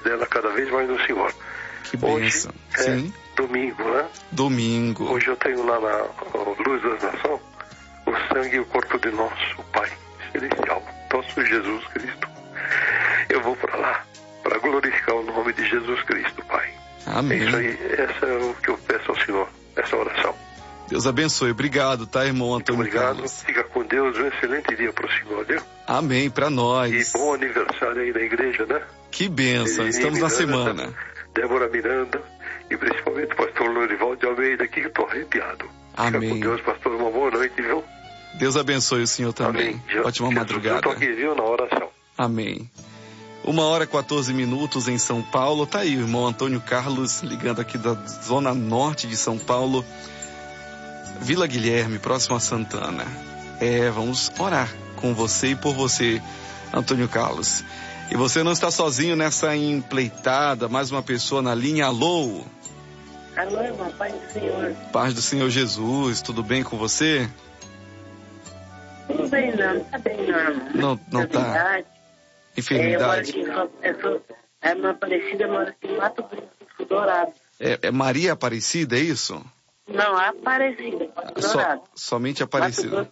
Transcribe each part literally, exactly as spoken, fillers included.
dela cada vez mais no Senhor. Que bênção. Hoje é Sim. domingo, né? Domingo. Hoje eu tenho lá na Luz das Nações o sangue e o corpo de nosso Pai Celestial, nosso Jesus Cristo. Eu vou para lá para glorificar o nome de Jesus Cristo, Pai. Amém. É isso aí, essa é o que eu peço ao Senhor, essa oração. Deus abençoe. Obrigado, tá, irmão Antônio Muito obrigado. Carlos? Fica com Deus. Um excelente dia para o Senhor, viu? Amém, para nós. E bom aniversário aí na igreja, né? Que bênção. Estamos na semana. Débora Miranda e principalmente o pastor Lorival de Almeida aqui, que estou arrepiado. Amém. Fica com Deus, pastor. Uma boa noite, viu? Deus abençoe o senhor também. Amém. Ótima Jesus, madrugada. Eu estou aqui, viu, na oração. Amém. Uma hora e quatorze minutos em São Paulo. Tá aí o irmão Antônio Carlos, ligando aqui da zona norte de São Paulo. Vila Guilherme, próximo a Santana. É, vamos orar com você e por você, Antônio Carlos. E você não está sozinho nessa empleitada, mais uma pessoa na linha. Alô? Alô, irmão, Paz do Senhor. Paz do Senhor Jesus, tudo bem com você? Tudo bem, não, não tá bem, não. Não, não tá. Enfermidade. É, eu moro aqui, eu sou, a irmã Aparecida mora aqui em Mato Grosso do Sul, Dourado. É, é Maria Aparecida, é isso? Não, Aparecida, Dourado. So, somente Aparecida.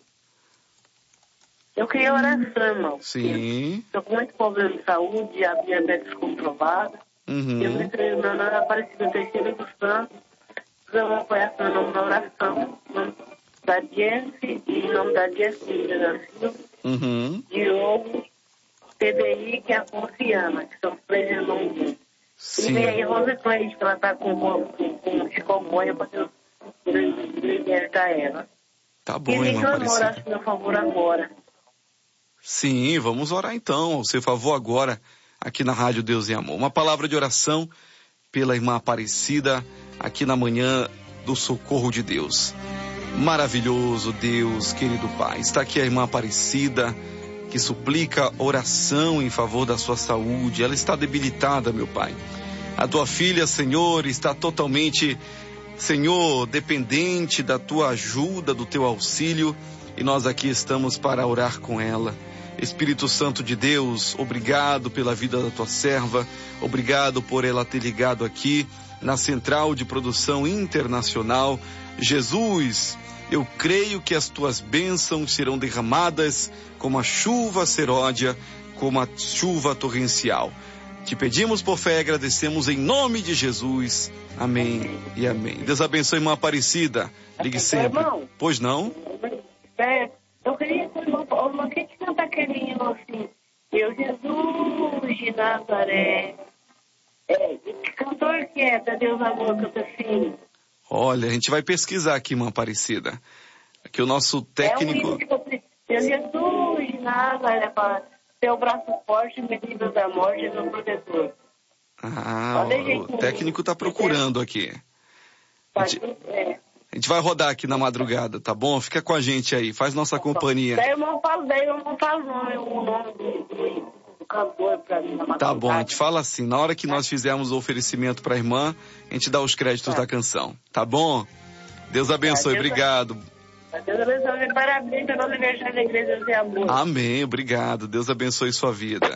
Eu queria oração, irmão. Sim. Estou com muito problema de saúde, a diabetes comprovada. Uhum. Eu me entrei na Nova Aparecida Terceira do Santo. Eu apoiar seu nome na oração. Nome da Jesse e nome da Jesse da Silva. Uhum. Diogo, P D I, que é a Confiana, que são os três irmãos. Sim. E vem aí Rosa Cleide, que ela está com, com, com chikungunya para Deus libertar ela. Tá bom, irmã Aparecida. Orar a meu favor agora. Sim, vamos orar então, ao seu favor agora, aqui na Rádio Deus e Amor. Uma palavra de oração pela irmã Aparecida, aqui na manhã do socorro de Deus. Maravilhoso Deus, querido Pai. Está aqui a irmã Aparecida, que suplica oração em favor da sua saúde. Ela está debilitada, meu Pai. A tua filha, Senhor, está totalmente, Senhor, dependente da tua ajuda, do teu auxílio, e nós aqui estamos para orar com ela. Espírito Santo de Deus, obrigado pela vida da tua serva, obrigado por ela ter ligado aqui na Central de Produção Internacional. Jesus, eu creio que as tuas bênçãos serão derramadas como a chuva seródia, como a chuva torrencial. Te pedimos por fé e agradecemos em nome de Jesus. Amém e amém. Deus abençoe, irmã Aparecida. Ligue sempre. Pois não? É, eu queria que o que que canta aquele hino assim? Eu, Jesus de Nazaré. É, que cantor que é? Da Deus Amor, canta assim. Olha, a gente vai pesquisar aqui, irmã Aparecida. Aqui o nosso técnico... É um hino que eu, Jesus de Nazaré, para ter o braço forte, me livra da morte e no protetor. Ah, o técnico está procurando aqui. A gente, a gente vai rodar aqui na madrugada, tá bom? Fica com a gente aí, faz nossa companhia. Daí eu não falo, daí eu não falo o nome do, do, do cantor pra mim na madrugada. Tá bom, a gente fala assim, na hora que nós fizermos o oferecimento pra irmã, a gente dá os créditos da canção, tá bom? Deus abençoe, obrigado. Deus abençoe, parabéns pelo aniversário da Igreja de Amor. Amém, obrigado, Deus abençoe sua vida.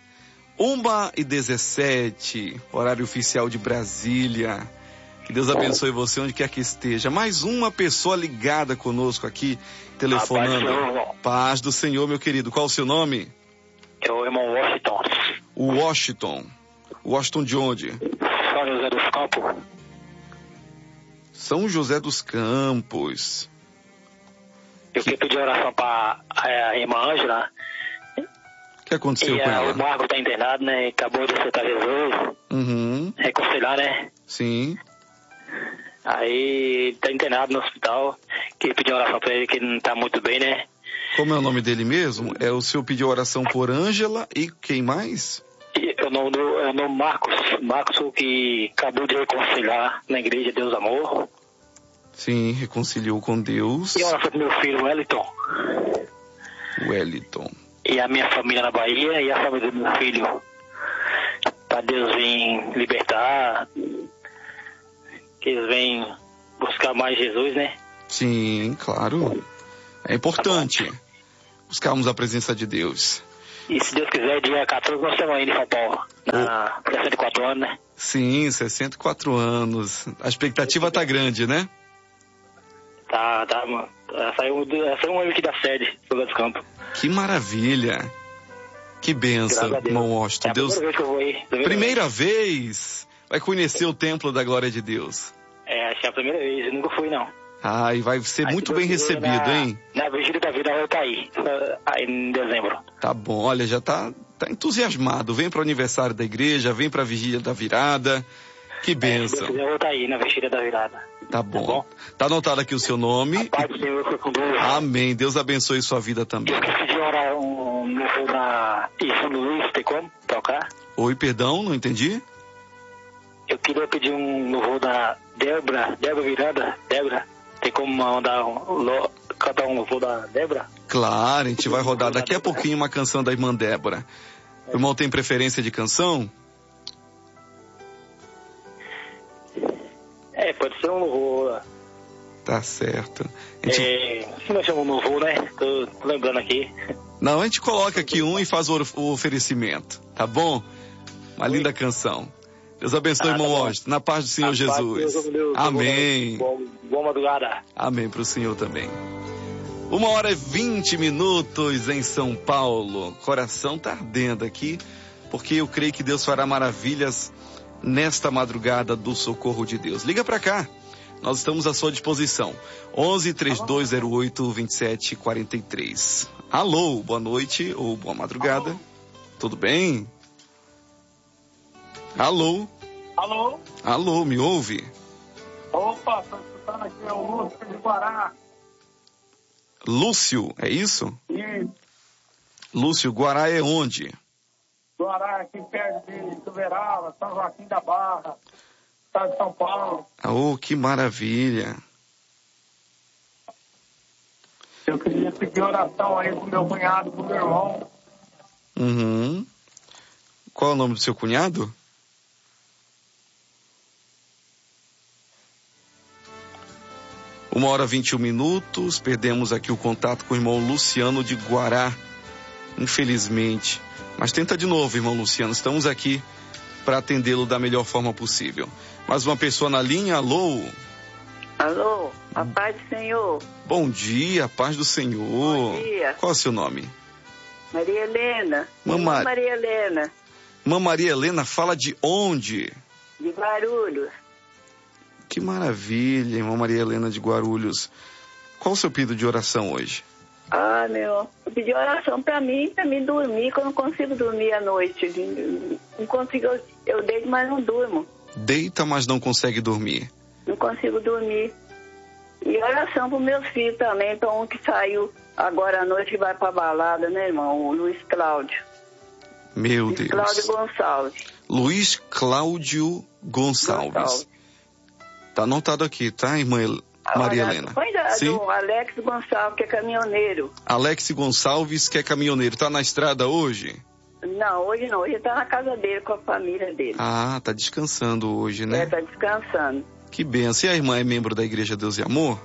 Uma e dezessete, horário oficial de Brasília. Que Deus abençoe você onde quer que esteja. Mais uma pessoa ligada conosco aqui, telefonando. Paz do Senhor, Paz do Senhor, meu querido. Qual o seu nome? É o irmão Washington. O Washington. Washington de onde? São José dos Campos. São José dos Campos. Eu que... queria pedir oração para a irmã Ângela. O que aconteceu e com a, ela? O Marco está internado, né? Acabou de aceitar Jesus. Uhum. Reconciliar, né? Sim. Aí está internado no hospital. Queria pedir oração para ele, que ele não está muito bem, né? Como é o nome dele mesmo? É o senhor pediu oração por Ângela e quem mais? Eu não, eu não Marcos. Marcos, que acabou de reconciliar na igreja Deus Amor. Sim, reconciliou com Deus. E oração para meu filho Wellington. Wellington. E a minha família na Bahia e a família do meu filho. Para Deus vir libertar. Que eles venham buscar mais Jesus, né? Sim, claro. É importante tá buscarmos a presença de Deus. E se Deus quiser, dia quatorze nós estamos aí em São Paulo. Na oh. sessenta e quatro anos, né? Sim, sessenta e quatro anos. A expectativa tá grande, né? Tá, tá, mano. Saiu, saiu um amigo aqui da sede, Fogo dos Campos. Que maravilha. Que benção, irmão Washington. É a Deus... primeira vez que eu vou aí. Primeira, primeira vez. Vai conhecer o templo da glória de Deus. É, acho que é a primeira vez. Eu nunca fui, não. Ah, e vai ser aí, muito bem recebido, na, hein? Na Vigília da Vida eu vou estar aí. Aí em dezembro. Tá bom. Olha, já tá, tá entusiasmado. Vem para o aniversário da igreja, vem para a Vigília da Virada. Que benção. É, eu vou estar aí na Vigília da Virada. Tá bom. Tá bom? Tá anotado aqui o seu nome. A paz do Senhor foi com Deus. Amém. Deus abençoe sua vida também. Eu esqueci de orar um louvor na São Luís, tem como tocar? Oi, perdão, não entendi. Eu queria pedir um louvor da Débora, Débora Virada, Débora. Tem como mandar um, cantar um louvor da Débora? Claro, a gente vai rodar daqui a pouquinho uma canção da irmã Débora. O irmão tem preferência de canção? É, pode ser um louvor. Tá certo. A gente... É, se nós chamamos um louvor, né? Tô, tô lembrando aqui. Não, a gente coloca aqui um e faz o, o oferecimento, tá bom? Uma linda canção. Deus abençoe, ah, irmão tá Washington. Na paz do Senhor a Jesus. Deus, Deus, Amém. Boa, boa madrugada. Amém para o Senhor também. Uma hora e vinte minutos em São Paulo. Coração tá ardendo aqui, porque eu creio que Deus fará maravilhas nesta madrugada do socorro de Deus. Liga para cá. Nós estamos à sua disposição. onze, trinta e dois zero oito, vinte e sete quarenta e três. Alô, boa noite ou boa madrugada. Alô. Tudo bem? Alô? Alô? Alô, me ouve? Opa, estou escutando aqui, é o Lúcio de Guará. Lúcio, é isso? Isso. Lúcio, Guará é onde? Guará, aqui perto de Tuverava, São Joaquim da Barra, estado de São Paulo. Oh, que maravilha. Eu queria pedir oração aí pro meu cunhado, pro meu irmão. Uhum. Qual é o nome do seu cunhado? Uma hora e vinte e um minutos, perdemos aqui o contato com o irmão Luciano de Guará, infelizmente. Mas tenta de novo, irmão Luciano, estamos aqui para atendê-lo da melhor forma possível. Mais uma pessoa na linha, alô? Alô, a paz do Senhor. Bom dia, a paz do Senhor. Bom dia. Qual é o seu nome? Maria Helena. Mamá... Maria Helena. Mamãe Maria Helena, fala de onde? De Guarulhos. Que maravilha, irmã Maria Helena de Guarulhos. Qual o seu pedido de oração hoje? Ah, meu, eu pedi oração pra mim, pra mim dormir, que eu não consigo dormir à noite. Não consigo, eu, eu deito, mas não durmo. Deita, mas não consegue dormir. Não consigo dormir. E oração pros meus filhos também, pra um que saiu agora à noite, que vai pra balada, né, irmão? O Luiz Cláudio. Meu Luiz Deus. Cláudio Gonçalves. Luiz Cláudio Gonçalves. Gonçalves. Tá anotado aqui, tá, irmã Maria Olha, Helena? Cuidado, Sim? Alex Gonçalves, que é caminhoneiro. Alex Gonçalves, que é caminhoneiro. Tá na estrada hoje? Não, hoje não. Hoje tá na casa dele, com a família dele. Ah, tá descansando hoje, né? É, tá descansando. Que benção. E a irmã é membro da Igreja Deus e Amor?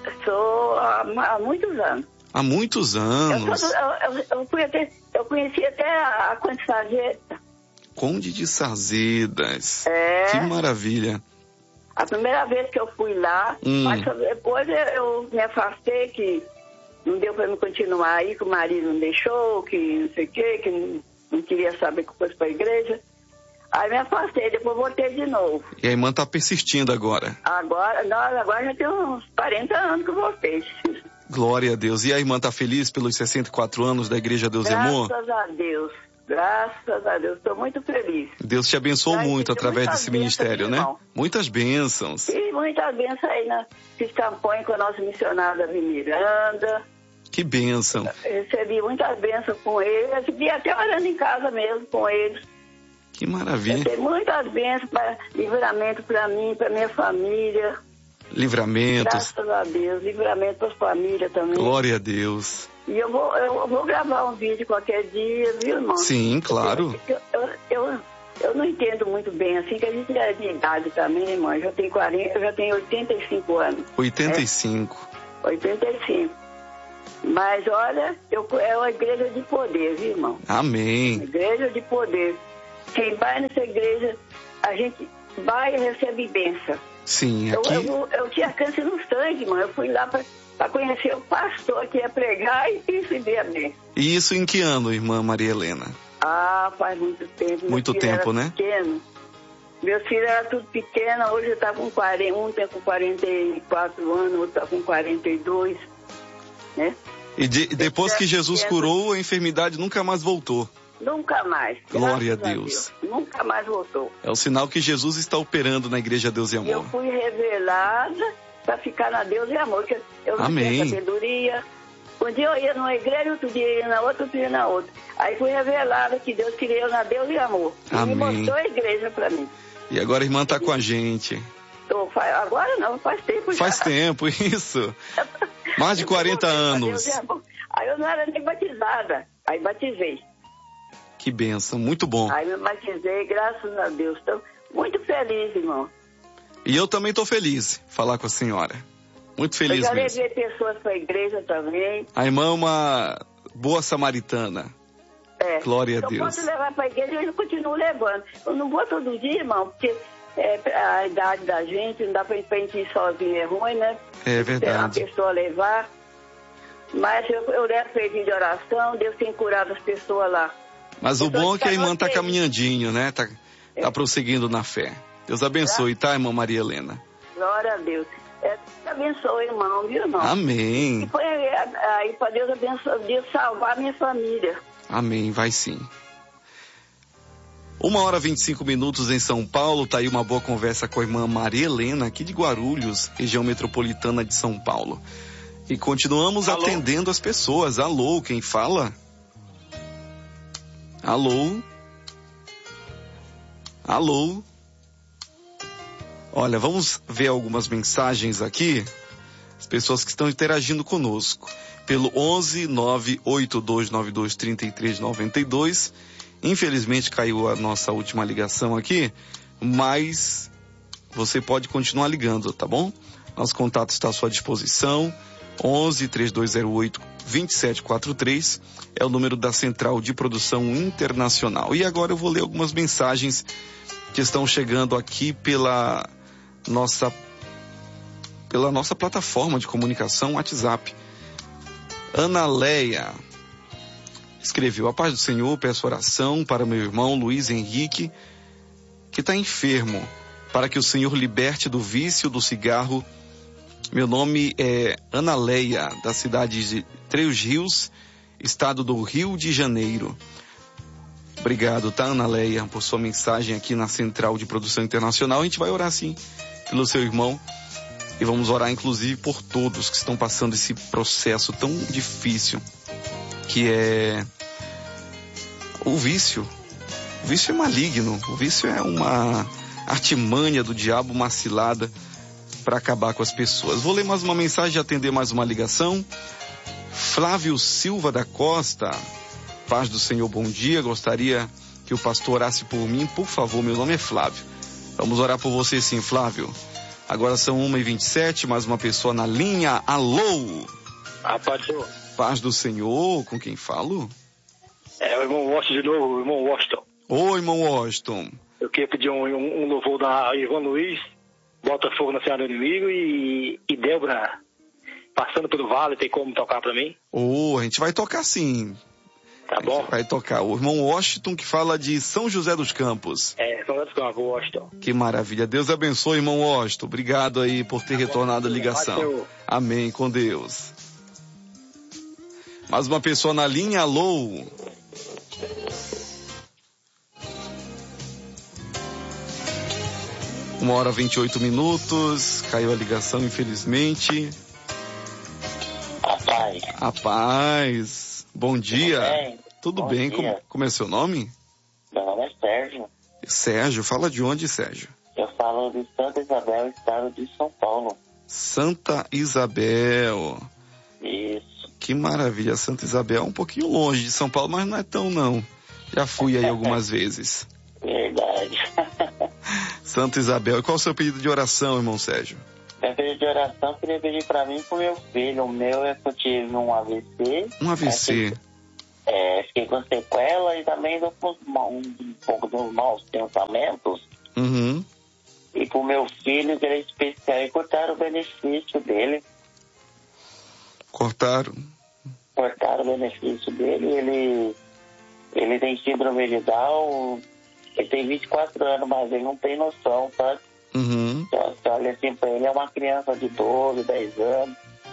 Sou há, há muitos anos. Há muitos anos? Eu, eu, eu, eu, fui até, eu conheci até a, a Conde Sarjeta. Conde de Sarzedas. É. Que maravilha. A primeira vez que eu fui lá, hum. mas depois eu me afastei, que não deu para me continuar aí, que o marido não deixou, que não sei o quê, que não, não queria saber que fosse para a igreja. Aí me afastei, depois voltei de novo. E a irmã tá persistindo agora? Agora, nós, agora já tem uns quarenta anos que eu voltei. Glória a Deus. E a irmã tá feliz pelos sessenta e quatro anos da Igreja Deus e Amor? Graças a Deus. Graças a Deus, estou muito feliz. Deus te abençoou Ai, muito através desse ministério, aqui, né? Irmão. Muitas bênçãos. E muitas bênçãos aí na Estampões com a nossa missionária Davi Miranda. Que bênção. Recebi muitas bênçãos com eles. Recebi até orando em casa mesmo com eles. Que maravilha. Recebi muitas bênçãos, para livramento para mim, para minha família. Livramentos. Graças a Deus. Livramento para as famílias também. Glória a Deus. E eu vou, eu vou gravar um vídeo qualquer dia, viu, irmão? Sim, claro. Eu, eu, eu, eu não entendo muito bem, assim, que a gente é de idade também, irmão. Eu já tenho quarenta, eu já tenho oitenta e cinco anos. oitenta e cinco. É? oitenta e cinco. Mas olha, eu, é uma igreja de poder, viu, irmão? Amém. Igreja de poder. Quem vai nessa igreja, a gente vai e recebe bênção. Sim, aqui... Eu, eu, eu tinha câncer no sangue, irmão. Eu fui lá para conhecer o pastor que ia pregar e receber a bênção. E isso em que ano, irmã Maria Helena? Ah, faz muito tempo. Muito tempo, né? Pequeno. Meus filhos eram tudo pequenos, hoje está com quarenta, um tem com quarenta e quatro anos, outro está com quarenta e dois, né? E de, depois que Jesus curou, a enfermidade nunca mais voltou. Nunca mais. Glória a Deus. a Deus. Nunca mais voltou. É o sinal que Jesus está operando na Igreja Deus e Amor. E eu fui revelada para ficar na Deus e Amor, que eu não Amém. tinha sabedoria. Um dia eu ia numa igreja, outro dia eu ia na outra, outro dia na outra. Aí fui revelada que Deus queria eu na Deus e Amor. E Amém. me mostrou a igreja para mim. E agora a irmã está com a gente. Tô, agora não, faz tempo já. Faz tempo, isso. Mais de quarenta anos. Aí eu não era nem batizada. Aí batizei. Que bênção, muito bom. Aí me batizei, graças a Deus. Estou muito feliz, irmão. E eu também estou feliz de falar com a senhora. Muito feliz mesmo. Eu já mesmo. levei pessoas para a igreja também. A irmã é uma boa samaritana. É. Glória a eu Deus. Eu posso levar para a igreja e eu continuo levando. Eu não vou todo dia, irmão, porque é, a idade da gente, não dá para a gente ir sozinho, é ruim, né? É verdade. Uma pessoa levar. Mas eu, eu levo pedido de oração, Deus tem curado as pessoas lá. Mas o bom é que a irmã está caminhandinho, né? Está é. tá prosseguindo na fé. Deus abençoe, tá, irmã Maria Helena? Glória a Deus. É, Deus abençoe, irmão, viu, irmão? Amém. E foi aí para Deus abençoe, Deus salvar a minha família. Amém, vai sim. Uma hora e vinte e cinco minutos em São Paulo, tá aí uma boa conversa com a irmã Maria Helena, aqui de Guarulhos, região metropolitana de São Paulo. E continuamos Alô? atendendo as pessoas. Alô, quem fala? Alô? Alô? Olha, vamos ver algumas mensagens aqui. As pessoas que estão interagindo conosco. Pelo onze nove oito dois nove dois três três nove dois. Infelizmente caiu a nossa última ligação aqui, mas você pode continuar ligando, tá bom? Nosso contato está à sua disposição. onze três dois zero oito dois sete quatro três é o número da Central de Produção Internacional. E agora eu vou ler algumas mensagens que estão chegando aqui pela nossa pela nossa plataforma de comunicação WhatsApp. Ana Leia escreveu: a paz do Senhor, peço oração para meu irmão Luiz Henrique, que está enfermo, para que o Senhor liberte do vício do cigarro. Meu nome é Ana Leia, da cidade de Três Rios, estado do Rio de Janeiro. Obrigado, tá, Ana Leia, por sua mensagem aqui na Central de Produção Internacional. A gente vai orar, sim, pelo seu irmão. E vamos orar, inclusive, por todos que estão passando esse processo tão difícil, que é o vício. O vício é maligno. O vício é uma artimanha do diabo, uma cilada para acabar com as pessoas. Vou ler mais uma mensagem e atender mais uma ligação. Flávio Silva da Costa. Paz do Senhor, bom dia. Gostaria que o pastor orasse por mim, por favor. Meu nome é Flávio. Vamos orar por você, sim, Flávio. Agora são uma e vinte e sete, mais uma pessoa na linha. Alô? Ah, paz do Senhor. Paz do Senhor, com quem falo? É o irmão Washington de novo, o irmão Washington. Oi, irmão Washington. Eu queria pedir um, um, um louvor da Ivan Luiz, Botafogo na Senhora do Inimigo, e, e Débora, passando pelo vale, tem como tocar pra mim? Oh, a gente vai tocar sim. Tá bom. Vai tocar. O irmão Washington, que fala de São José dos Campos. É, São José dos Campos, Washington. Que maravilha. Deus abençoe, irmão Washington. Obrigado aí por ter tá retornado bom, a ligação. Amém, com Deus. Mais uma pessoa na linha. Alô? Uma hora e vinte e oito minutos. Caiu a ligação, infelizmente. A paz. A paz. Bom dia. Tudo bem? Tudo Bom bem? dia. Como, como é seu nome? Meu nome é Sérgio. Sérgio, fala de onde, Sérgio? Eu falo de Santa Isabel, estado de São Paulo. Santa Isabel. Isso. Que maravilha, Santa Isabel. Um pouquinho longe de São Paulo, mas não é tão não. Já fui aí algumas vezes. Verdade. Santa Isabel. E qual é o seu pedido de oração, irmão Sérgio? Minha pedido de oração, eu queria pedir pra mim e pro meu filho. O meu é que eu tive um A V C. Um A V C. Fiquei, é, fiquei com sequela e também dou um, um pouco dos maus pensamentos. Uhum. E pro meu filho, que ele é especial, e cortaram o benefício dele. Cortaram? Cortaram o benefício dele. Ele, ele tem síndrome de Down. Ele tem vinte e quatro anos, mas ele não tem noção, sabe? Uhum. Então, você olha assim pra ele, é uma criança de doze, dez anos.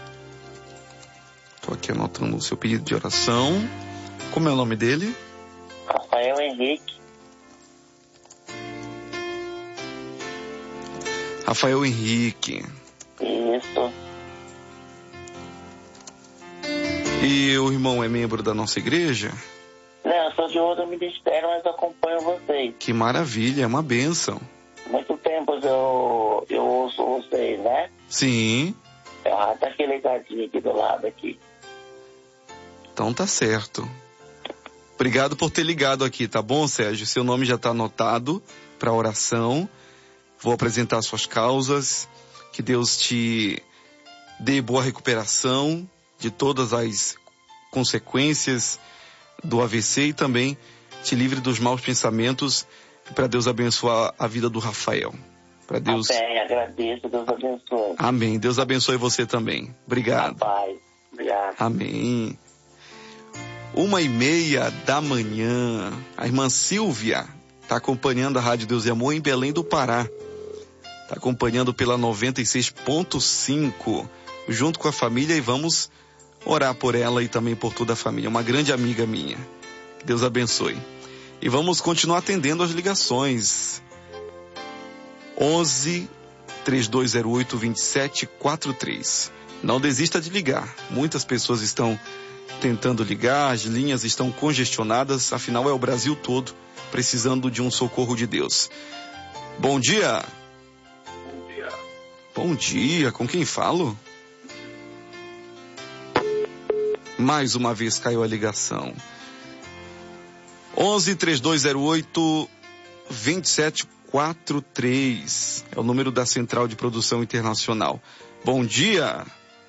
Tô aqui anotando o seu pedido de oração. Como é o nome dele? Rafael Henrique. Rafael Henrique. Isso. E o irmão é membro da nossa igreja? Não, eu sou de outro ministério, mas acompanho vocês. Que maravilha, é uma bênção. Muito tempo eu, eu ouço vocês, né? Sim. Ah, tá aqui ligadinho aqui do lado aqui. Então tá certo. Obrigado por ter ligado aqui, tá bom, Sérgio? Seu nome já tá anotado para oração. Vou apresentar suas causas. Que Deus te dê boa recuperação de todas as consequências do A V C e também te livre dos maus pensamentos, para Deus abençoar a vida do Rafael. Para Deus. Amém, agradeço, Deus abençoe. Amém. Deus abençoe você também. Obrigado. Pai, obrigado. Amém. Uma e meia da manhã, a irmã Silvia está acompanhando a Rádio Deus e Amor em Belém do Pará. Está acompanhando pela noventa e seis ponto cinco, junto com a família, e vamos orar por ela e também por toda a família. Uma grande amiga minha. Que Deus abençoe. E vamos continuar atendendo as ligações. onze, três dois zero oito, dois sete quatro três. Não desista de ligar. Muitas pessoas estão tentando ligar, as linhas estão congestionadas, afinal é o Brasil todo precisando de um socorro de Deus. Bom dia. Bom dia. Bom dia, com quem falo? Mais uma vez caiu a ligação. onze, três dois zero oito, dois sete quatro três é o número da Central de Produção Internacional. Bom dia.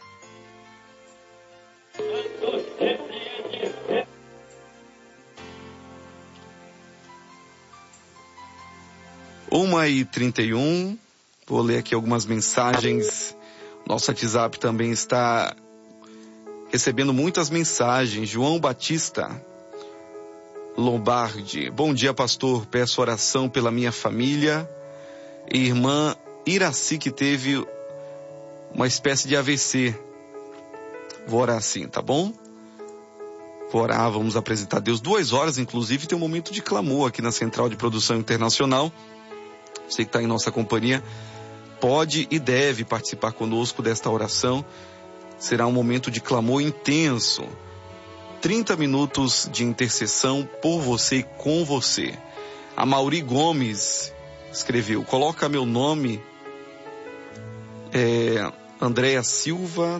uma e trinta e um, vou ler aqui algumas mensagens. Nosso WhatsApp também está recebendo muitas mensagens. João Batista Lombardi. Bom dia, pastor. Peço oração pela minha família. Irmã Iraci, que teve uma espécie de A V C. Vou orar assim, tá bom? Vou orar, vamos apresentar a Deus. Duas horas, inclusive, tem um momento de clamor aqui na Central de Produção Internacional. Você que está em nossa companhia pode e deve participar conosco desta oração. Será um momento de clamor intenso. trinta minutos de intercessão por você e com você. A Mauri Gomes escreveu: coloca meu nome, é, Andréa Silva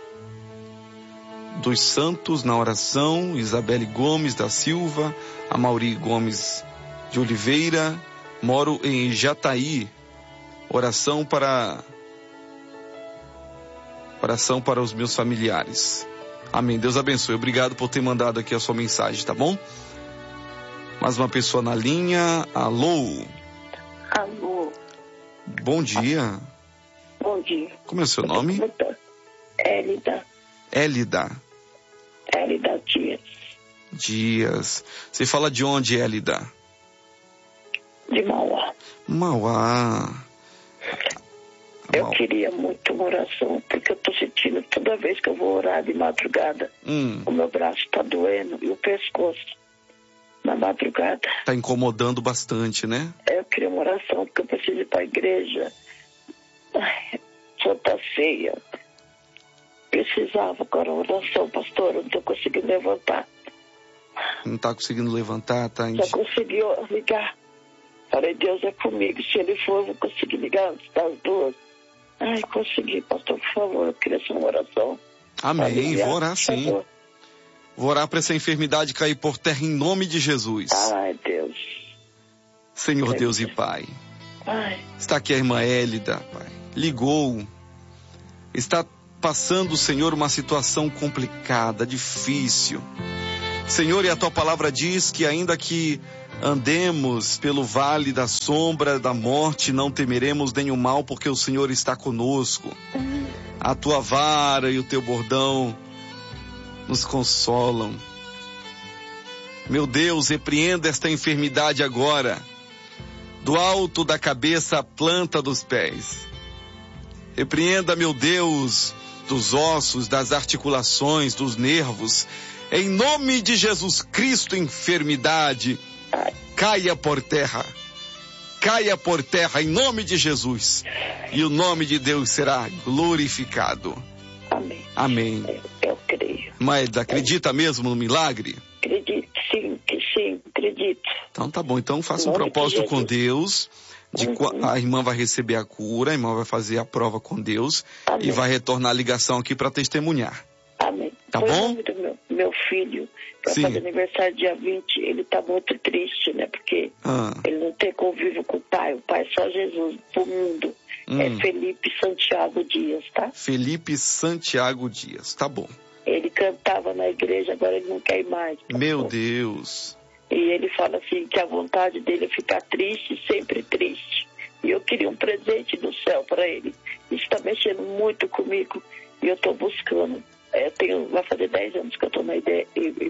dos Santos na oração, Isabelle Gomes da Silva, a Mauri Gomes de Oliveira. Moro em Jataí. Oração para oração para os meus familiares. Amém. Deus abençoe. Obrigado por ter mandado aqui a sua mensagem, tá bom? Mais uma pessoa na linha. Alô? Alô? Bom dia. Bom dia. Como é o seu nome? Élida. Élida. Élida Dias. Dias. Você fala de onde, Élida? De Mauá. Mauá. Eu queria muito uma oração, porque eu tô sentindo toda vez que eu vou orar de madrugada, hum. o meu braço tá doendo e o pescoço na madrugada. Tá incomodando bastante, né? Eu queria uma oração, porque eu preciso ir pra igreja. Ai, Santa Ceia. Precisava agora uma oração, pastor, eu não tô conseguindo levantar. Não tá conseguindo levantar, tá? Já consegui ligar. Falei, Deus é comigo, se ele for, eu vou conseguir ligar antes das duas. Ai, consegui, pastor, por favor, eu queria essa uma oração. Amém, vou orar sim. Favor. Vou orar para essa enfermidade cair por terra em nome de Jesus. Ai, Deus. Senhor Deus. Deus e Pai. Ai. Está aqui a irmã Élida, Pai. Ligou está passando, Senhor, uma situação complicada, difícil. Senhor, e a tua palavra diz que ainda que andemos pelo vale da sombra da morte, não temeremos nenhum mal, porque o Senhor está conosco. A tua vara e o teu bordão nos consolam. Meu Deus, repreenda esta enfermidade agora, do alto da cabeça à planta dos pés. Repreenda, meu Deus, dos ossos, das articulações, dos nervos. Em nome de Jesus Cristo, enfermidade, caia por terra. Caia por terra em nome de Jesus. E o nome de Deus será glorificado. Amém. Amém. Eu, eu creio. Mas acredita mesmo no milagre? Acredito, sim, que sim, acredito. Então tá bom. Então faça um propósito com Deus. De uhum. A irmã vai receber a cura, a irmã vai fazer a prova com Deus. Amém. E vai retornar a ligação aqui para testemunhar. Amém. Tá Foi bom? O nome do meu, meu filho, vai fazer aniversário dia vinte, ele tá muito triste, né? Porque ah. ele não tem convívio com o pai, o pai é só Jesus pro mundo. Hum. É Felipe Santiago Dias, tá? Felipe Santiago Dias, tá bom. Ele cantava na igreja, agora ele não quer ir mais. Tá meu bom? Deus. E ele fala assim, que a vontade dele é ficar triste, sempre triste. E eu queria um presente do céu para ele. Isso está mexendo muito comigo e eu estou buscando. Eu tenho, vai fazer dez anos que eu estou na ideia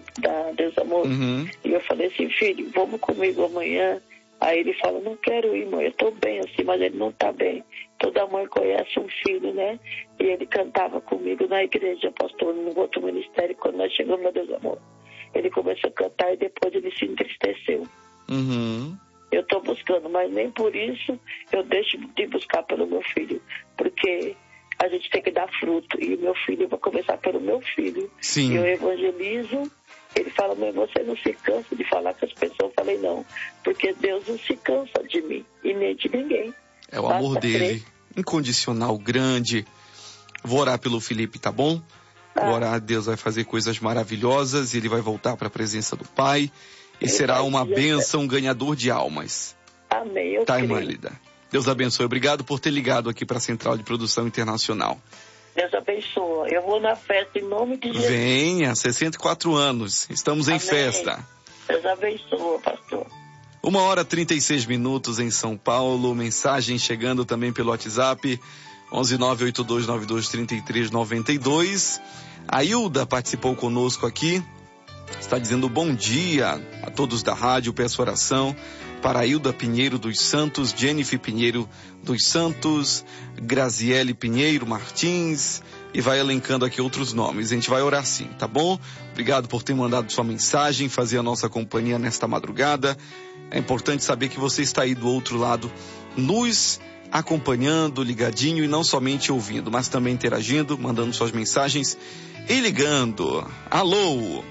da Deus Amor. Uhum. E eu falei assim, filho, vamos comigo amanhã. Aí ele fala, não quero ir, mãe, eu estou bem assim, mas ele não está bem. Toda mãe conhece um filho, né? E ele cantava comigo na igreja, pastor, no outro ministério, quando nós chegamos na Deus Amor. Ele começou a cantar e depois ele se entristeceu. Uhum. Eu estou buscando, mas nem por isso eu deixo de buscar pelo meu filho. Porque a gente tem que dar fruto. E o meu filho, eu vou começar pelo meu filho. Sim. E eu evangelizo. Ele fala, mãe, você não se cansa de falar com as pessoas? Eu falei, não. Porque Deus não se cansa de mim e nem de ninguém. É o amor dele, crer. Incondicional, grande. Vou orar pelo Felipe, tá bom? Ah. Vou orar, Deus vai fazer coisas maravilhosas e ele vai voltar para a presença do Pai e ele será uma bênção, um ganhador de almas. Amém, eu Tá, creio. irmã Lida? Deus abençoe. Obrigado por ter ligado aqui para a Central de Produção Internacional. Deus abençoe. Eu vou na festa em nome de Jesus. Venha, sessenta e quatro anos. Estamos em Amém. festa. Deus abençoe, pastor. Uma hora e trinta e seis minutos em São Paulo. Mensagem chegando também pelo WhatsApp. onze nove oito dois nove dois três três nove dois. A Hilda participou conosco aqui. Está dizendo bom dia a todos da rádio. Peço oração para a Hilda Pinheiro dos Santos, Jennifer Pinheiro dos Santos, Graziele Pinheiro Martins, e vai elencando aqui outros nomes. A gente vai orar sim, tá bom? Obrigado por ter mandado sua mensagem, fazer a nossa companhia nesta madrugada. É importante saber que você está aí do outro lado, nos acompanhando, ligadinho, e não somente ouvindo, mas também interagindo, mandando suas mensagens e ligando. Alô?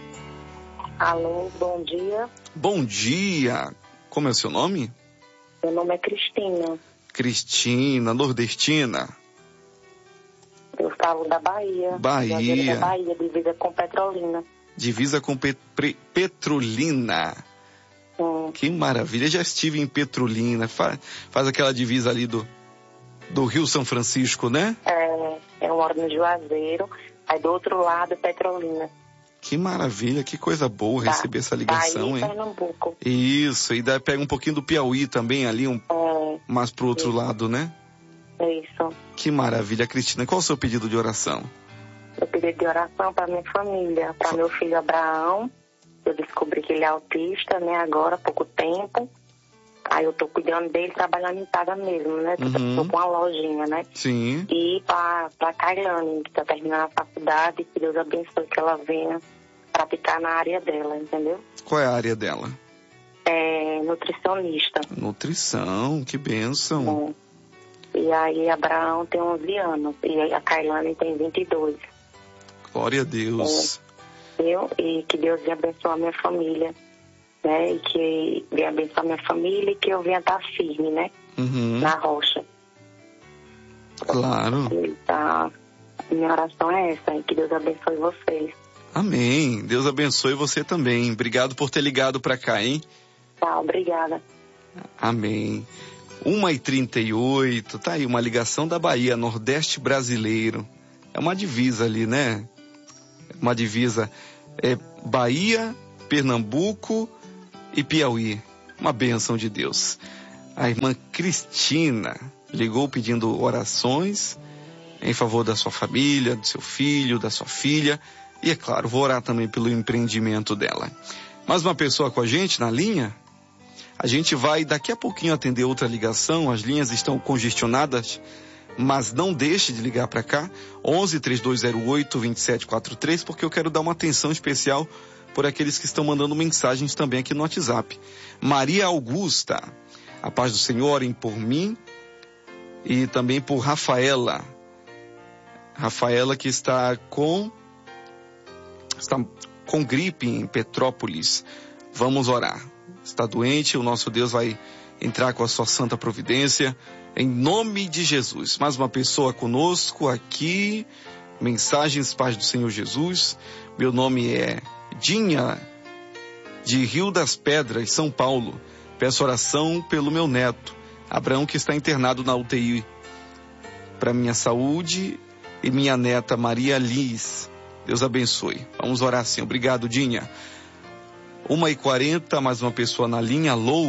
Alô, bom dia. Bom dia. Como é o seu nome? Meu nome é Cristina. Cristina, nordestina. Eu falo da Bahia. Bahia. Da Bahia, divisa com Petrolina. Divisa com Pet- Pre- Petrolina. Hum. Que maravilha. Já estive em Petrolina. Faz, faz aquela divisa ali do, do Rio São Francisco, né? É, eu moro no Juazeiro. Aí do outro lado, Petrolina. Que maravilha, que coisa boa Tá. receber essa ligação, Bahia, hein? Pernambuco. Isso, e daí pega um pouquinho do Piauí também ali, um, É, mais pro outro isso. lado, né? é isso. Que maravilha. Cristina, qual o seu pedido de oração? Eu pedi de oração para minha família, para meu filho Abraão. Eu descobri que ele é autista, né, agora há pouco tempo. Aí eu tô cuidando dele, trabalhando em casa mesmo, né? Uhum. Tô com uma lojinha, né? Sim. E para a Kailane, que está terminando a faculdade, que Deus abençoe que ela venha praticar na área dela, entendeu? Qual é a área dela? É nutricionista. Nutrição, que bênção. Bom, e aí Abraão tem onze anos e a Kailane tem vinte e dois. Glória a Deus. Eu, e que Deus venha abençoar a minha família, né? E que venha abençoar a minha família e que eu venha estar firme, né? Uhum. Na rocha. Claro. Tá. Minha oração é essa, e que Deus abençoe vocês. Amém. Deus abençoe você também. Obrigado por ter ligado pra cá, hein? Tá, obrigada. Amém. uma e trinta e oito, tá aí uma ligação da Bahia, Nordeste brasileiro. É uma divisa ali, né? Uma divisa. É Bahia, Pernambuco e Piauí. Uma bênção de Deus. A irmã Cristina ligou pedindo orações em favor da sua família, do seu filho, da sua filha. E, é claro, vou orar também pelo empreendimento dela. Mais uma pessoa com a gente na linha? A gente vai daqui a pouquinho atender outra ligação. As linhas estão congestionadas, mas não deixe de ligar para cá. onze, três dois zero oito, dois sete quatro três, porque eu quero dar uma atenção especial por aqueles que estão mandando mensagens também aqui no WhatsApp. Maria Augusta, a paz do Senhor, orem por mim e também por Rafaela. Rafaela que está com, está com gripe em Petrópolis. Vamos orar. Está doente, o nosso Deus vai entrar com a sua santa providência, em nome de Jesus. Mais uma pessoa conosco aqui, mensagens, paz do Senhor Jesus. Meu nome é Dinha, de Rio das Pedras, São Paulo. Peço oração pelo meu neto, Abraão, que está internado na U T I, para minha saúde, e minha neta Maria Liz. Deus abençoe. Vamos orar sim. Obrigado, Dinha. uma e quarenta, mais uma pessoa na linha. Alô?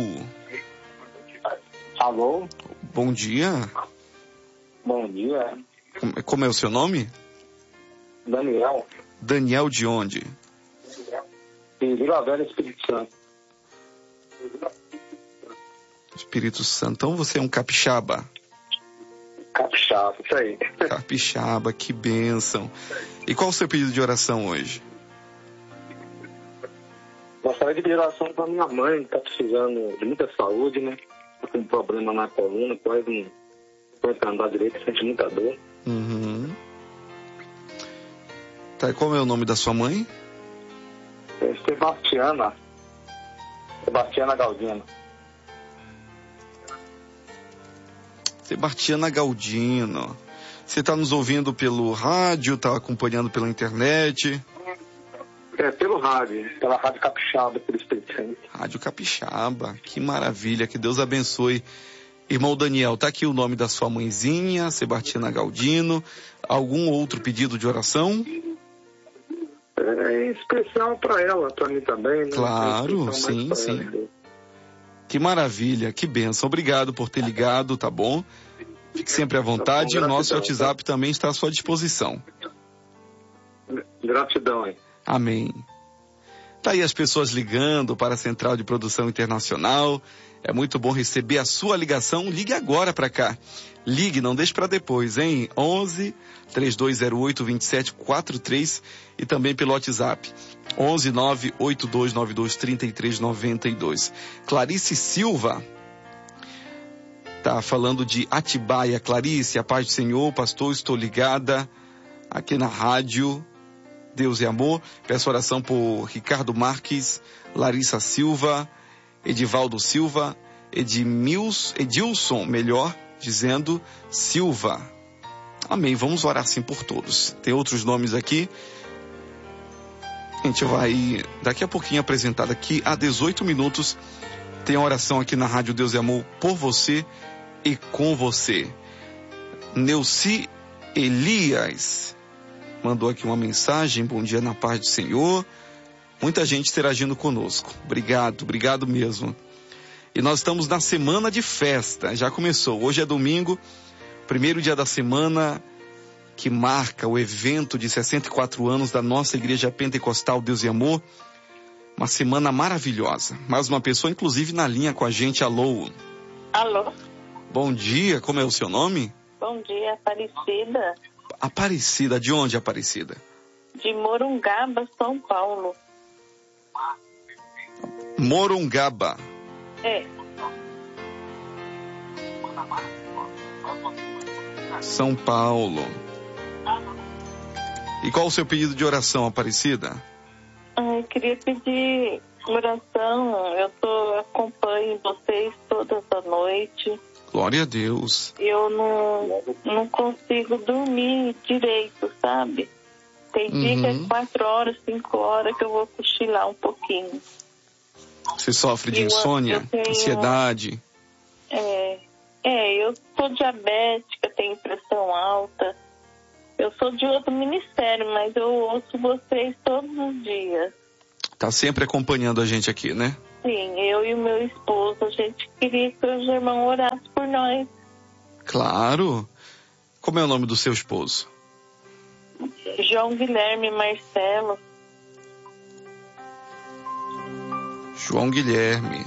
Alô? Bom dia. Bom dia. Como, como é o seu nome? Daniel. Daniel de onde? De Vila Velha, Espírito Santo. Espírito Santo. Então você é um capixaba? Capixaba, isso aí. Capixaba, que bênção. E qual o seu pedido de oração hoje? Gostaria de pedir oração para minha mãe, que está precisando de muita saúde, né? Está com um problema na coluna, quase não pode andar direito, sente muita dor. Uhum. Tá, e qual é o nome da sua mãe? É Sebastiana. Sebastiana Galdino. Sebastiana Galdino. Você está nos ouvindo pelo rádio, está acompanhando pela internet? É, pelo rádio, pela Rádio Capixaba, pelo Espírito Santo. Rádio Capixaba, que maravilha, que Deus abençoe. Irmão Daniel, tá aqui o nome da sua mãezinha, Sebastiana Galdino. Algum outro pedido de oração? É especial para ela, para mim também, né? Claro, sim, sim. Ela. Que maravilha, que bênção. Obrigado por ter ligado, tá bom? Fique sempre à vontade. Tá bom, o nosso WhatsApp tá? também está à sua disposição. Gratidão, hein? Amém. Tá aí as pessoas ligando para a Central de Produção Internacional. É muito bom receber a sua ligação. Ligue agora para cá. Ligue, não deixe para depois, hein? onze, três dois zero oito, dois sete quatro três e também pelo WhatsApp. onze, nove oito dois nove dois, três três nove dois. Clarice Silva tá falando de Atibaia. Clarice, a paz do Senhor, pastor, estou ligada aqui na rádio Deus e Amor. Peço oração por Ricardo Marques, Larissa Silva, Edivaldo Silva, Edmils, Edilson, melhor dizendo, Silva. Amém. Vamos orar sim por todos. Tem outros nomes aqui. A gente vai daqui a pouquinho apresentar daqui a dezoito minutos. Tem a oração aqui na Rádio Deus e Amor por você e com você. Neuci Elias mandou aqui uma mensagem. Bom dia na paz do Senhor. Muita gente interagindo conosco. Obrigado, obrigado mesmo. E nós estamos na semana de festa. Já começou. Hoje é domingo, primeiro dia da semana, que marca o evento de sessenta e quatro anos da nossa Igreja Pentecostal Deus e Amor. Uma semana maravilhosa. Mais uma pessoa, inclusive, na linha com a gente. Alô? Alô? Bom dia, como é o seu nome? Bom dia, Aparecida. Aparecida, de onde, Aparecida? De Morungaba, São Paulo. Morungaba. É. São Paulo. E qual o seu pedido de oração, Aparecida? Eu queria pedir oração. Eu tô, acompanho vocês todas a noite. Glória a Deus. Eu não, não consigo dormir direito, sabe? Tem dia Uhum. que é quatro horas, cinco horas que eu vou cochilar um pouquinho. Você sofre de Eu- insônia, eu tenho- ansiedade? É, é, eu sou diabética, tenho pressão alta. Eu sou de outro ministério, mas eu ouço vocês todos os dias. Tá sempre acompanhando a gente aqui, né? Sim, eu e o meu esposo, a gente queria que o irmão orasse por nós. Claro. Como é o nome do seu esposo? João Guilherme Marcelo. João Guilherme.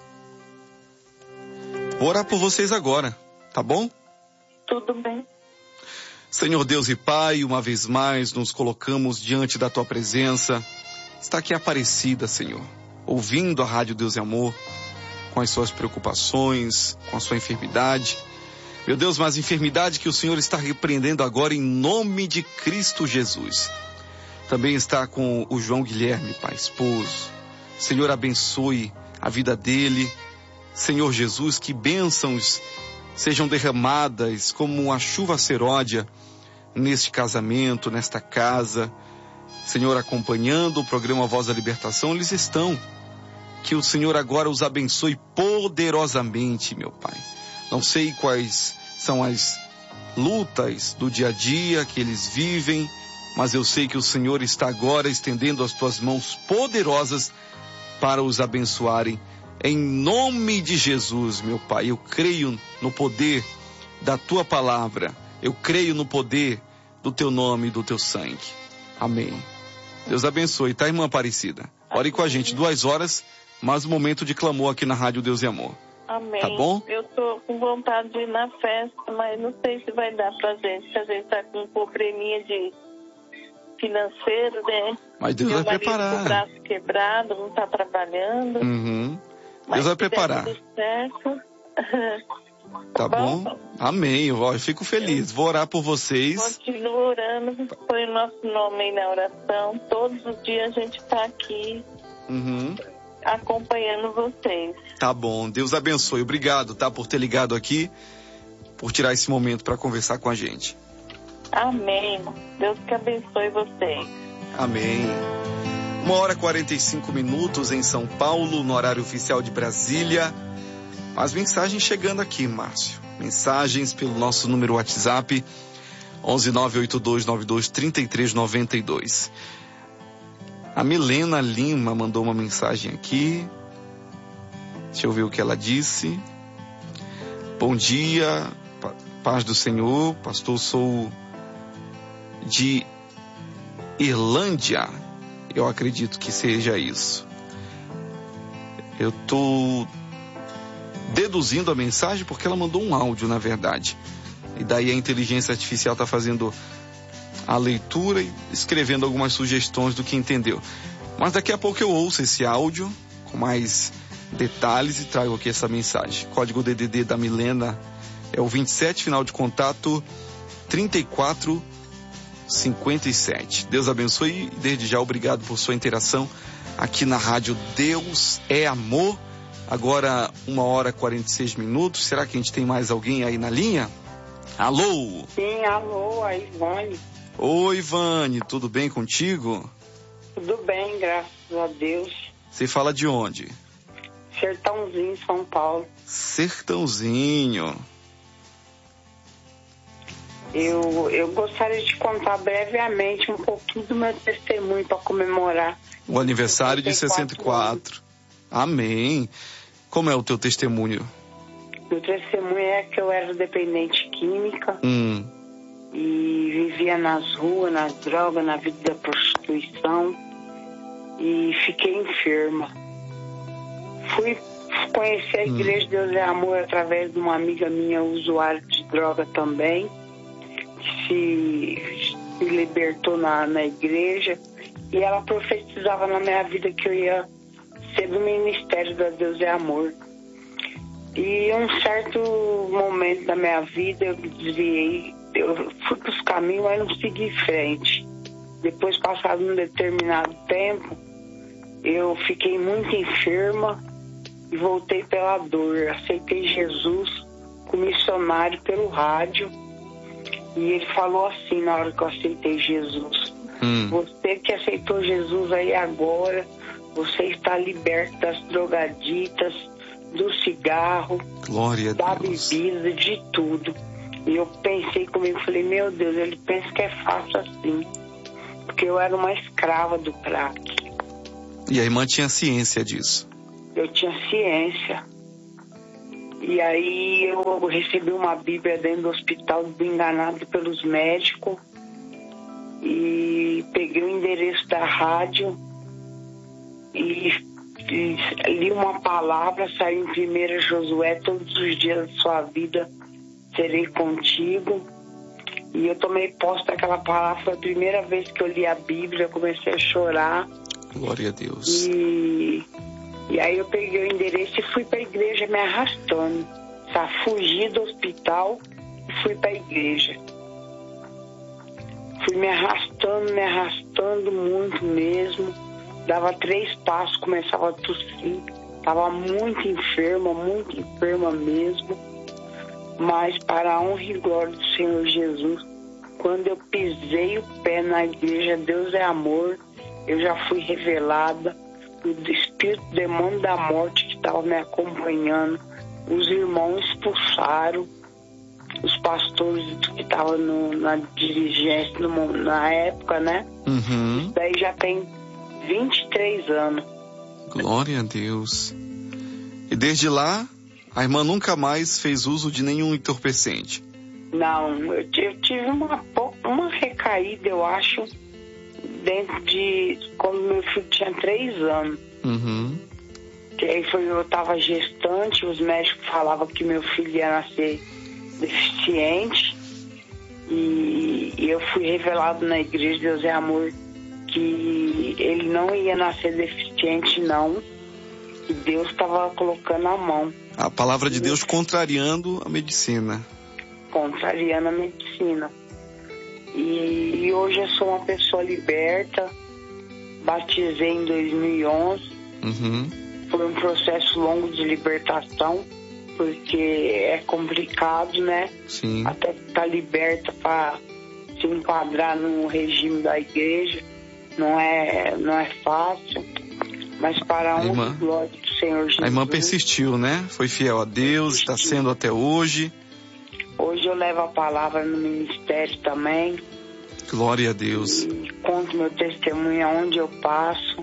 Vou orar por vocês agora, tá bom? Tudo bem. Senhor Deus e Pai, uma vez mais nos colocamos diante da Tua presença. Está aqui a Aparecida, Senhor, ouvindo a Rádio Deus e Amor, com as suas preocupações, com a sua enfermidade. Meu Deus, mas enfermidade que o Senhor está repreendendo agora em nome de Cristo Jesus. Também está com o João Guilherme, Pai, esposo. Senhor, abençoe a vida dele. Senhor Jesus, que bênçãos sejam derramadas como a chuva seródia neste casamento, nesta casa. Senhor, acompanhando o programa Voz da Libertação, eles estão. Que o Senhor agora os abençoe poderosamente, meu Pai. Não sei quais são as lutas do dia a dia que eles vivem, mas eu sei que o Senhor está agora estendendo as tuas mãos poderosas para os abençoarem. Em nome de Jesus, meu Pai, eu creio no poder da tua palavra. Eu creio no poder do teu nome e do teu sangue. Amém. Deus abençoe, tá, irmã Aparecida? Ore com a gente, duas horas, mais um momento de clamor aqui na Rádio Deus e Amor. Amém. Tá bom? Eu tô com vontade de ir na festa, mas não sei se vai dar pra gente, que a gente tá com um probleminha de financeiro, né? Mas Deus Meu vai marido preparar. com o braço quebrado, não tá trabalhando. Uhum. Mas Deus vai se der preparar. tudo certo. Tá bom? Amém. Eu, eu fico feliz. Vou orar por vocês. Continua orando, põe o nosso nome aí na oração. Todos os dias a gente tá aqui Uhum. acompanhando vocês. Tá bom. Deus abençoe. Obrigado, tá, por ter ligado aqui, por tirar esse momento para conversar com a gente. Amém. Deus que abençoe vocês. Amém. Uma hora e quarenta e cinco minutos em São Paulo, no horário oficial de Brasília. As mensagens chegando aqui, Márcio. Mensagens pelo nosso número WhatsApp, onze nove oito dois nove dois três três nove dois. A Milena Lima mandou uma mensagem aqui. Deixa eu ver o que ela disse. Bom dia, paz do Senhor. Pastor, sou de Irlândia. Eu acredito que seja isso. Eu tô deduzindo a mensagem porque ela mandou um áudio, na verdade. E daí a inteligência artificial está fazendo a leitura e escrevendo algumas sugestões do que entendeu. Mas daqui a pouco eu ouço esse áudio com mais detalhes e trago aqui essa mensagem. Código D D D da Milena é o vinte e sete, final de contato trinta e quatro cinquenta e sete. Deus abençoe e desde já obrigado por sua interação aqui na rádio Deus é Amor. Agora uma hora e quarenta e seis minutos. Será que a gente tem mais alguém aí na linha? Alô? Sim, alô, a Ivane. Oi, Ivane, tudo bem contigo? Tudo bem, graças a Deus. Você fala de onde? Sertãozinho, São Paulo. Sertãozinho. Eu, eu gostaria de contar brevemente um pouquinho do meu testemunho para comemorar. O aniversário de sessenta e quatro. Amém. Como é o teu testemunho? Meu testemunho é que eu era dependente química Hum. e vivia nas ruas, nas drogas, na vida da prostituição e fiquei enferma. Fui conhecer a Igreja Deus é Amor através de uma amiga minha, usuária de droga também, que se, se libertou na, na igreja, e ela profetizava na minha vida que eu ia ser do ministério da Deus é Amor. E em um certo momento da minha vida eu me desviei, eu fui para os caminhos, mas não segui em frente. Depois, passado um determinado tempo, eu fiquei muito enferma e voltei pela dor. Aceitei Jesus como missionário pelo rádio e ele falou assim na hora que eu aceitei Jesus: hum. Você que aceitou Jesus aí agora, você está liberto das drogaditas, do cigarro, Glória a da Deus. bebida, de tudo. E eu pensei comigo, falei, meu Deus, ele pensa que é fácil assim. Porque eu era uma escrava do crack. E a irmã tinha ciência disso? Eu tinha ciência. E aí eu recebi uma Bíblia dentro do hospital, enganado pelos médicos. E peguei o endereço da rádio e, e li uma palavra, saiu em primeira Josué, todos os dias da sua vida serei contigo. E eu tomei posse daquela palavra, foi a primeira vez que eu li a Bíblia, eu comecei a chorar. Glória a Deus. E, e aí eu peguei o endereço e fui para a igreja me arrastando. Tá? Fugi do hospital e fui para a igreja. Fui me arrastando, me arrastando muito mesmo. Dava três passos, começava a tossir. Estava muito enferma, muito enferma mesmo. Mas para a honra e glória do Senhor Jesus, quando eu pisei o pé na igreja, Deus é amor, eu já fui revelada. O espírito, o demônio da morte que estava me acompanhando, os irmãos expulsaram. Os pastores que estavam na dirigência no, na época, né? Uhum. Isso daí já tem vinte e três anos. Glória a Deus. E desde lá, a irmã nunca mais fez uso de nenhum entorpecente? Não, eu, eu tive uma, uma recaída, eu acho, dentro de quando meu filho tinha três anos. Uhum. Que aí foi, eu estava gestante, os médicos falavam que meu filho ia nascer deficiente, e, e eu fui revelado na igreja Deus é Amor que ele não ia nascer deficiente não, que Deus estava colocando a mão. A palavra de Deus contrariando a medicina. Contrariando a medicina. E, e hoje eu sou uma pessoa liberta, batizei em dois mil e onze. Uhum. Foi um processo longo de libertação, porque é complicado, né? Sim. Até estar liberta para se enquadrar no regime da igreja, não é, não é fácil, mas para a honra e glória do Senhor Jesus. A irmã persistiu, né? Foi fiel a Deus, persistiu. Está sendo até hoje. Hoje eu levo a palavra no ministério também. Glória a Deus. E conto meu testemunho aonde eu passo.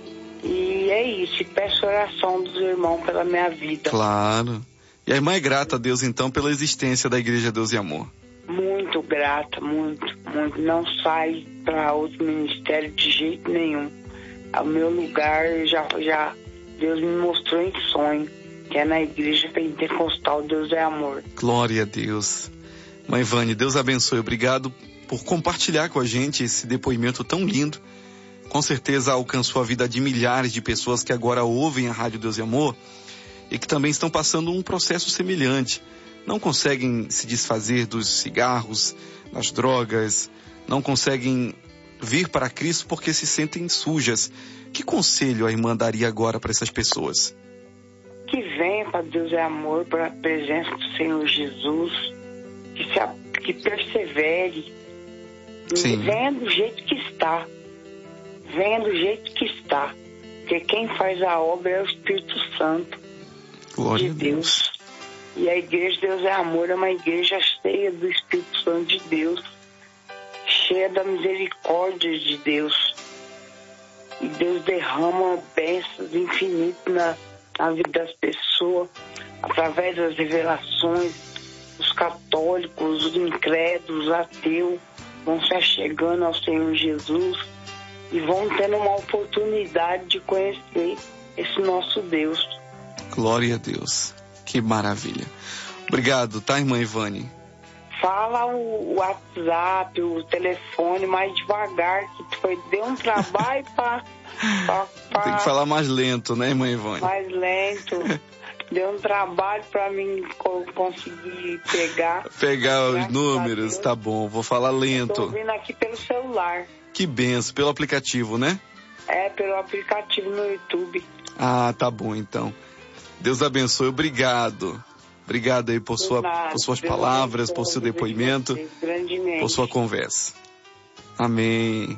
E é isso, e peço oração dos irmãos pela minha vida. Claro. E a irmã é grata a Deus, então, pela existência da Igreja Deus e Amor. Muito grata, muito, muito. Não sai para outro ministério de jeito nenhum. O meu lugar, já, já Deus me mostrou em sonho, que é na Igreja Pentecostal Deus é Amor. Glória a Deus. Mãe Vânia, Deus abençoe. Obrigado por compartilhar com a gente esse depoimento tão lindo. Com certeza alcançou a vida de milhares de pessoas que agora ouvem a Rádio Deus e Amor e que também estão passando um processo semelhante. Não conseguem se desfazer dos cigarros, das drogas, não conseguem vir para Cristo porque se sentem sujas. Que conselho a irmã daria agora para essas pessoas? Que venha para Deus é Amor, para a presença do Senhor Jesus, que, se, que persevere, Sim. venha do jeito que está, venha do jeito que está, porque quem faz a obra é o Espírito Santo. Glória de Deus. Deus. E a igreja Deus é Amor é uma igreja cheia do Espírito Santo de Deus, cheia da misericórdia de Deus. E Deus derrama bênçãos infinitas na, na vida das pessoas, através das revelações. Os católicos, os incrédulos, os ateus vão se achegando ao Senhor Jesus e vão tendo uma oportunidade de conhecer esse nosso Deus. Glória a Deus. Que maravilha. Obrigado, tá, irmã Ivane? Fala o WhatsApp, o telefone mais devagar, que foi, deu um trabalho para... Tem que falar mais lento, né, irmã Ivane? Mais lento. Deu um trabalho para mim conseguir pegar. Pegar os números, tá bom. Vou falar lento. Estou ouvindo aqui pelo celular. Que benção, pelo aplicativo, né? É, pelo aplicativo no YouTube. Ah, tá bom, então. Deus abençoe, obrigado. Obrigado aí por, sua, por suas Deus palavras, abençoe, por seu depoimento, por sua conversa. Amém.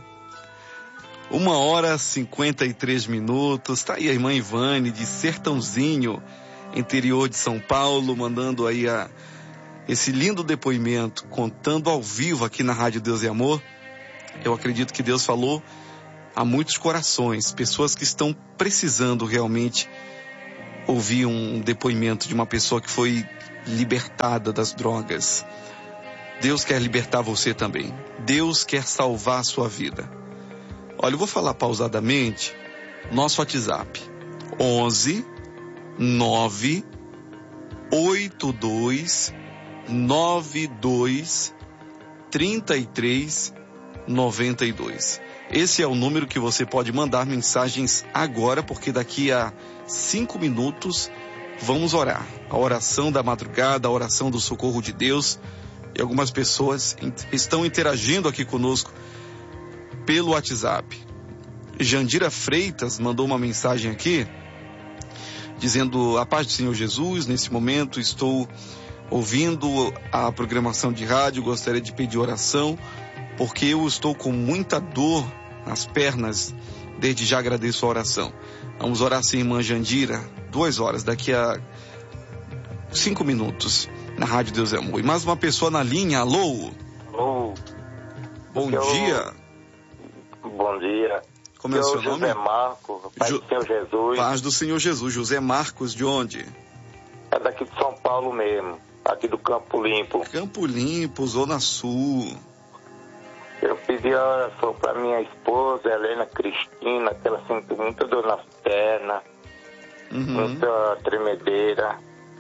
Uma hora e cinquenta e três minutos. Tá aí a irmã Ivane de Sertãozinho, interior de São Paulo, mandando aí a, esse lindo depoimento, contando ao vivo aqui na Rádio Deus e Amor. Eu acredito que Deus falou a muitos corações, pessoas que estão precisando realmente ouvir um depoimento de uma pessoa que foi libertada das drogas. Deus quer libertar você também. Deus quer salvar a sua vida. Olha, eu vou falar pausadamente. Nosso WhatsApp: onze nove oito dois nove dois três três nove dois. Esse é o número que você pode mandar mensagens agora, porque daqui a cinco minutos vamos orar. A oração da madrugada, a oração do socorro de Deus. E algumas pessoas estão interagindo aqui conosco pelo WhatsApp. Jandira Freitas mandou uma mensagem aqui, dizendo: a paz do Senhor Jesus, nesse momento estou ouvindo a programação de rádio, gostaria de pedir oração, porque eu estou com muita dor nas pernas, desde já agradeço a oração. Vamos orar sim, irmã Jandira, duas horas, daqui a cinco minutos, na Rádio Deus é Amor. E mais uma pessoa na linha, alô? Alô. Bom eu... dia. Bom dia. Como é o seu nome? José Marcos, Pai Ju... do Senhor Jesus. Paz do Senhor Jesus. José Marcos, de onde? É daqui de São Paulo mesmo, aqui do Campo Limpo. Campo Limpo, Zona Sul. Eu pedi a oração para minha esposa, Helena Cristina, que ela sente muita dor nas pernas, uhum. muita tremedeira.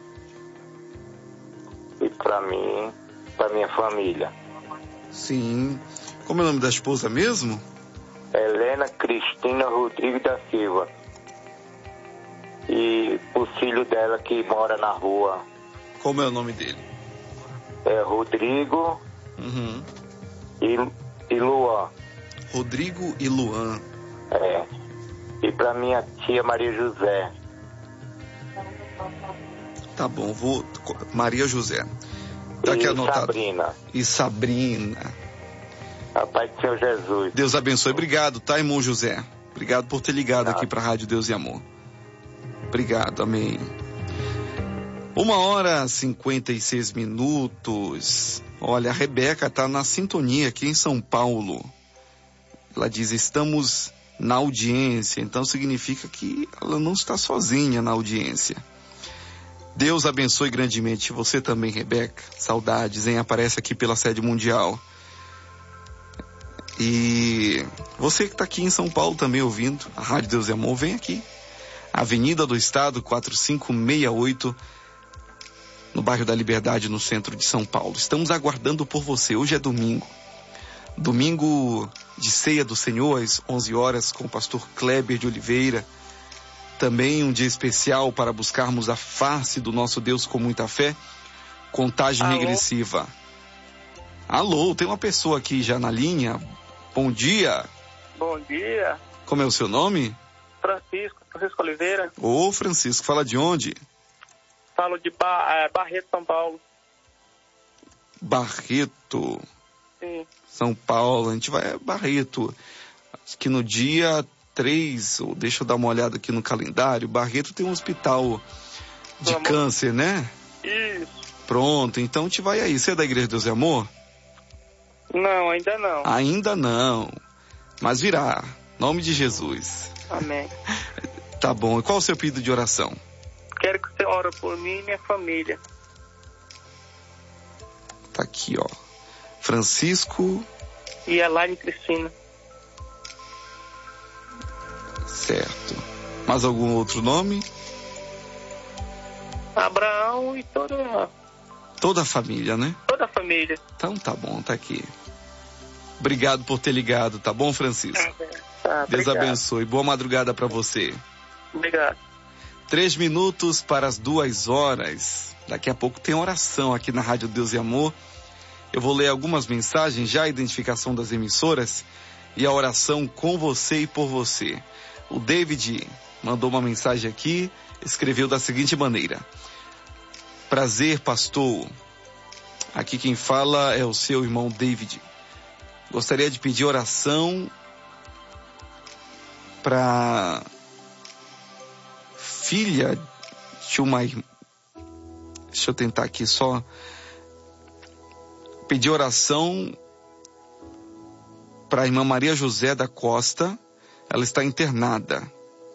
E para mim, para minha família. Sim. Como é o nome da esposa mesmo? Helena Cristina Rodrigues da Silva. E o filho dela que mora na rua. Como é o nome dele? É Rodrigo uhum. e, e Luan. Rodrigo e Luan. É. E para minha tia Maria José. Tá bom, vou... Maria José. Tá aqui e anotado. Sabrina. E Sabrina. A paz do Senhor Jesus. Deus abençoe. Obrigado, tá, irmão José? Obrigado por ter ligado Obrigado. aqui para a Rádio Deus e Amor. Obrigado, amém. Uma hora e cinquenta e seis minutos. Olha, a Rebeca tá na sintonia aqui em São Paulo. Ela diz: estamos na audiência. Então significa que ela não está sozinha na audiência. Deus abençoe grandemente você também, Rebeca. Saudades, hein? Aparece aqui pela sede mundial. E você que está aqui em São Paulo também ouvindo a Rádio Deus e Amor, vem aqui. Avenida do Estado, quatro cinco seis oito, no bairro da Liberdade, no centro de São Paulo. Estamos aguardando por você. Hoje é domingo. Domingo de ceia do Senhor, às onze horas, com o pastor Kleber de Oliveira. Também um dia especial para buscarmos a face do nosso Deus com muita fé. Contagem Alô? regressiva. Alô, tem uma pessoa aqui já na linha. Bom dia. Bom dia. Como é o seu nome? Francisco, Francisco Oliveira. Ô, Francisco, fala de onde? Falo de ba é, Barreto, São Paulo. Barreto. Sim. São Paulo, a gente vai a Barreto. Acho que no dia três, ou deixa eu dar uma olhada aqui no calendário, Barreto tem um hospital de Vamos. câncer, né? Isso. Pronto, então a gente vai aí. Você é da Igreja Deus e Amor? Não, ainda não. Ainda não, mas virá. Nome de Jesus. Amém. Tá bom, e qual o seu pedido de oração? Quero que você ore por mim e minha família. Tá aqui, ó. Francisco... E Elaine Cristina. Certo. Mais algum outro nome? Abraão e toda... Toda a família, né? Toda a família. Então tá bom, tá aqui. Obrigado por ter ligado, tá bom, Francisco? Tá, Deus obrigado. abençoe. Boa madrugada para você. Obrigado. Três minutos para as duas horas. Daqui a pouco tem oração aqui na Rádio Deus e Amor. Eu vou ler algumas mensagens, já a identificação das emissoras e a oração com você e por você. O David mandou uma mensagem aqui, escreveu da seguinte maneira: prazer, pastor. Aqui quem fala é o seu irmão David. Gostaria de pedir oração para filha de uma irmã. Deixa eu tentar aqui só. pedir oração para a irmã Maria José da Costa. Ela está internada.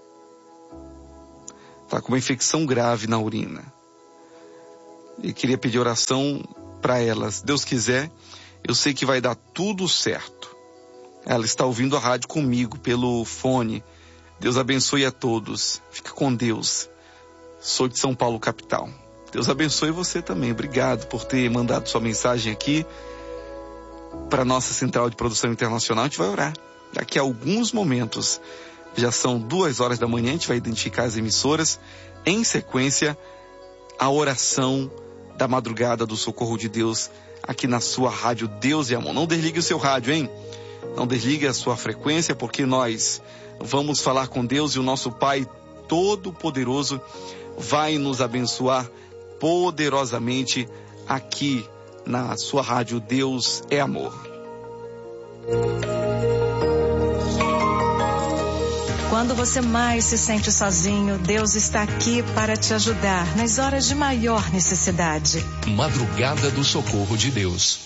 Está com uma infecção grave na urina. E queria pedir oração para ela. Se Deus quiser, eu sei que vai dar tudo certo. Ela está ouvindo a rádio comigo pelo fone. Deus abençoe a todos. Fica com Deus. Sou de São Paulo, capital. Deus abençoe você também. Obrigado por ter mandado sua mensagem aqui para a nossa Central de Produção Internacional. A gente vai orar. Daqui a alguns momentos, já são duas horas da manhã, a gente vai identificar as emissoras. Em sequência, a oração da madrugada do Socorro de Deus aqui na sua rádio Deus e Amor. Não desligue o seu rádio, hein? Não desligue a sua frequência, porque nós vamos falar com Deus e o nosso Pai Todo-Poderoso vai nos abençoar poderosamente aqui na sua rádio Deus é Amor. Quando você mais se sente sozinho, Deus está aqui para te ajudar nas horas de maior necessidade. Madrugada do Socorro de Deus.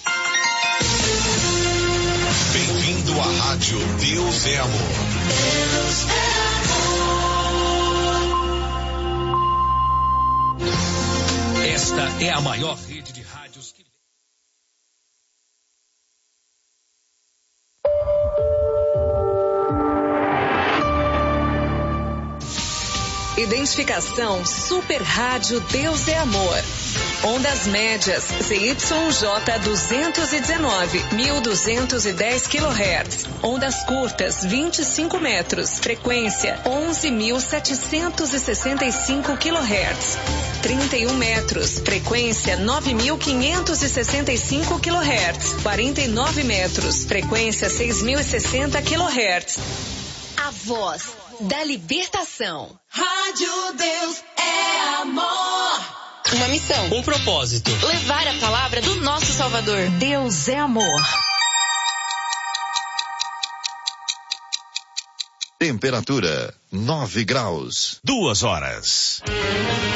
Bem-vindo à rádio Deus é Amor. Deus é amor. Esta é a maior rede de rádios que... Identificação Super Rádio Deus é Amor. Ondas médias Z Y J duzentos e dezenove, mil duzentos e dez quilohertz. Ondas curtas vinte e cinco metros. Frequência onze mil setecentos e sessenta e cinco quilohertz. trinta e um metros. Frequência nove mil quinhentos e sessenta e cinco quilohertz. quarenta e nove metros. Frequência seis mil e sessenta quilohertz. A voz da libertação. Rádio Deus é Amor. Uma missão. Um propósito. Levar a palavra do nosso Salvador. Deus é Amor. Temperatura nove graus. Duas horas.